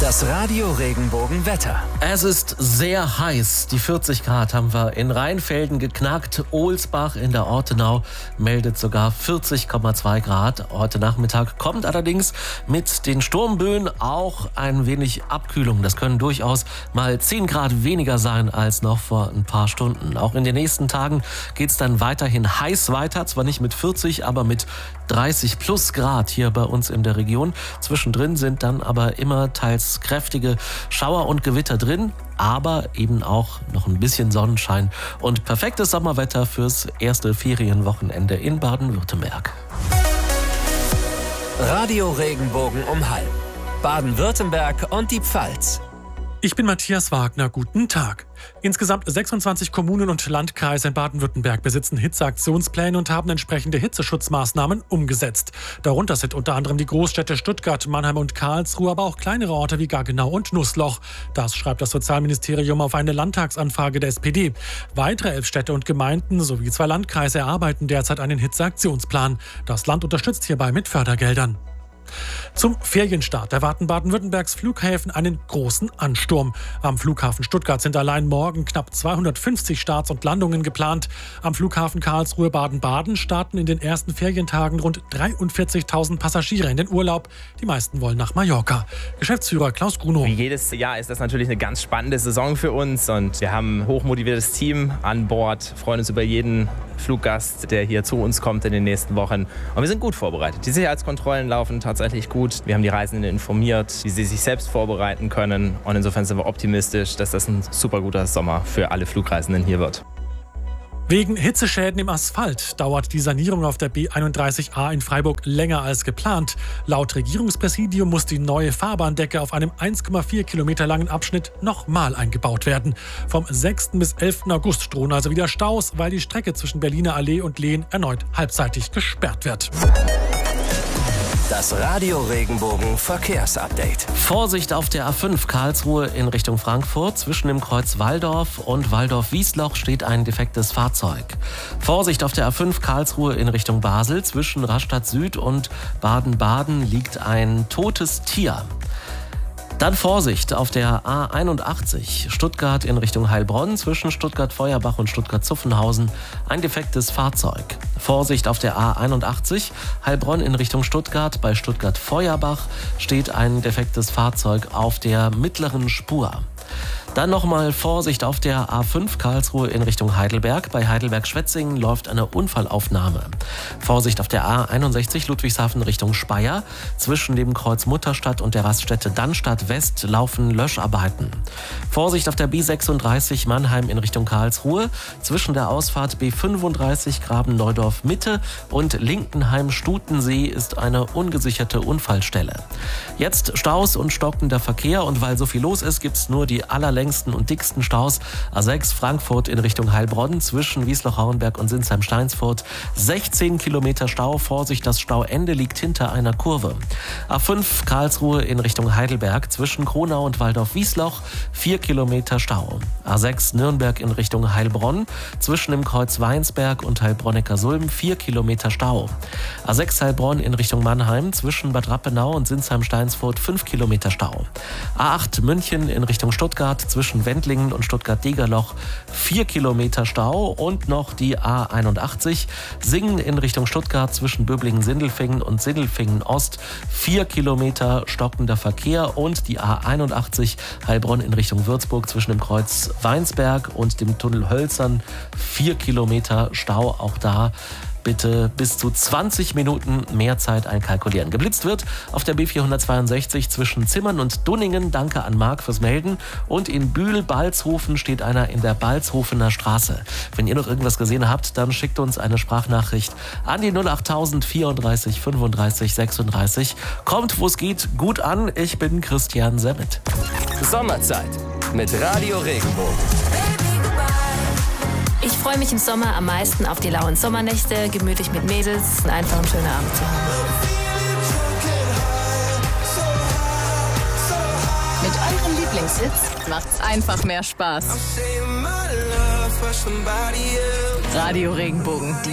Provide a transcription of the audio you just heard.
Das Radio Regenbogen-Wetter. Es ist sehr heiß. Die 40 Grad haben wir in Rheinfelden geknackt. Ohlsbach in der Ortenau meldet sogar 40,2 Grad. Heute Nachmittag kommt allerdings mit den Sturmböen auch ein wenig Abkühlung. Das können durchaus mal 10 Grad weniger sein als noch vor ein paar Stunden. Auch in den nächsten Tagen geht es dann weiterhin heiß weiter. Zwar nicht mit 40, aber mit 30 plus Grad hier bei uns in der Region. Zwischendrin sind dann aber immer teils kräftige Schauer und Gewitter drin, aber eben auch noch ein bisschen Sonnenschein und perfektes Sommerwetter fürs erste Ferienwochenende in Baden-Württemberg. Radio Regenbogen um Halm, Baden-Württemberg und die Pfalz. Ich bin Matthias Wagner, guten Tag. Insgesamt 26 Kommunen und Landkreise in Baden-Württemberg besitzen Hitzeaktionspläne und haben entsprechende Hitzeschutzmaßnahmen umgesetzt. Darunter sind unter anderem die Großstädte Stuttgart, Mannheim und Karlsruhe, aber auch kleinere Orte wie Gaggenau und Nussloch. Das schreibt das Sozialministerium auf eine Landtagsanfrage der SPD. Weitere 11 Städte und Gemeinden sowie 2 Landkreise erarbeiten derzeit einen Hitzeaktionsplan. Das Land unterstützt hierbei mit Fördergeldern. Zum Ferienstart erwarten Baden-Württembergs Flughäfen einen großen Ansturm. Am Flughafen Stuttgart sind allein morgen knapp 250 Starts und Landungen geplant. Am Flughafen Karlsruhe Baden-Baden starten in den ersten Ferientagen rund 43.000 Passagiere in den Urlaub. Die meisten wollen nach Mallorca. Geschäftsführer Klaus Grunow. Wie jedes Jahr ist das natürlich eine ganz spannende Saison für uns und wir haben ein hochmotiviertes Team an Bord, freuen uns über jeden Fluggast, der hier zu uns kommt in den nächsten Wochen. Und wir sind gut vorbereitet. Die Sicherheitskontrollen laufen tatsächlich gut. Wir haben die Reisenden informiert, wie sie sich selbst vorbereiten können. Und insofern sind wir optimistisch, dass das ein super guter Sommer für alle Flugreisenden hier wird. Wegen Hitzeschäden im Asphalt dauert die Sanierung auf der B31A in Freiburg länger als geplant. Laut Regierungspräsidium muss die neue Fahrbahndecke auf einem 1,4 Kilometer langen Abschnitt nochmal eingebaut werden. Vom 6. bis 11. August drohen also wieder Staus, weil die Strecke zwischen Berliner Allee und Lehn erneut halbseitig gesperrt wird. Das Radio Regenbogen Verkehrsupdate. Vorsicht auf der A5 Karlsruhe in Richtung Frankfurt. Zwischen dem Kreuz Walldorf und Walldorf-Wiesloch steht ein defektes Fahrzeug. Vorsicht auf der A5 Karlsruhe in Richtung Basel. Zwischen Rastatt Süd und Baden-Baden liegt ein totes Tier. Dann Vorsicht auf der A81 Stuttgart in Richtung Heilbronn, zwischen Stuttgart-Feuerbach und Stuttgart-Zuffenhausen ein defektes Fahrzeug. Vorsicht auf der A81 Heilbronn in Richtung Stuttgart, bei Stuttgart-Feuerbach steht ein defektes Fahrzeug auf der mittleren Spur. Dann nochmal Vorsicht auf der A5 Karlsruhe in Richtung Heidelberg. Bei Heidelberg-Schwetzingen läuft eine Unfallaufnahme. Vorsicht auf der A61 Ludwigshafen Richtung Speyer. Zwischen dem Kreuz Mutterstadt und der Raststätte Dannstatt West laufen Löscharbeiten. Vorsicht auf der B36 Mannheim in Richtung Karlsruhe. Zwischen der Ausfahrt B35 Graben-Neudorf Mitte und Linkenheim-Stutensee ist eine ungesicherte Unfallstelle. Jetzt Staus und stockender Verkehr, und weil so viel los ist, gibt es nur die allerlängsten und dicksten Staus. A6 Frankfurt in Richtung Heilbronn zwischen Wiesloch-Hauenberg und Sinsheim-Steinsfurt. 16 Kilometer Stau. Vorsicht, das Stauende liegt hinter einer Kurve. A5 Karlsruhe in Richtung Heidelberg zwischen Kronau und Waldorf-Wiesloch. 4 Kilometer Stau. A6 Nürnberg in Richtung Heilbronn zwischen dem Kreuz Weinsberg und Heilbronnecker-Sulm. 4 Kilometer Stau. A6 Heilbronn in Richtung Mannheim zwischen Bad Rappenau und Sinsheim-Steinsfurt. 5 Kilometer Stau. A8 München in Richtung Stuttgart zwischen Wendlingen und Stuttgart-Degerloch 4 Kilometer Stau, und noch die A81 Singen in Richtung Stuttgart zwischen Böblingen-Sindelfingen und Sindelfingen-Ost 4 Kilometer stockender Verkehr, und die A81 Heilbronn in Richtung Würzburg zwischen dem Kreuz Weinsberg und dem Tunnel Hölzern 4 Kilometer Stau. Auch da bitte bis zu 20 Minuten mehr Zeit einkalkulieren. Geblitzt wird auf der B462 zwischen Zimmern und Dunningen. Danke an Marc fürs Melden. Und in Bühl-Balzhofen steht einer in der Balzhofener Straße. Wenn ihr noch irgendwas gesehen habt, dann schickt uns eine Sprachnachricht an die 08000 34 35 36. Kommt, wo es geht, gut an. Ich bin Christian Semmet. Sommerzeit mit Radio Regenbogen. Ich freue mich im Sommer am meisten auf die lauen Sommernächte, gemütlich mit Mädels und einfach einen schönen Abend zu haben. Mit euren Lieblingshits macht's einfach mehr Spaß. Radio Regenbogen.